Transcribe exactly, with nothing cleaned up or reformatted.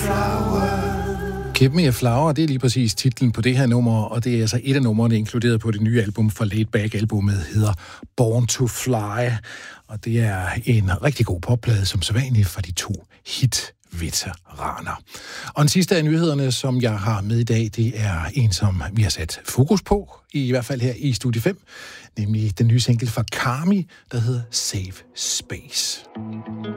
flower. Give Me a Flower, det er lige præcis titlen på det her nummer, og det er altså et af numrene inkluderet på det nye album for Laid Back. Albumet hedder Born to Fly, og det er en rigtig god popplade, som sædvanligt for de to hit-veteraner. Og den sidste af nyhederne, som jeg har med i dag, det er en, som vi har sat fokus på, i hvert fald her i Studie fem, nemlig den nye single fra Karmi, der hedder Save Space.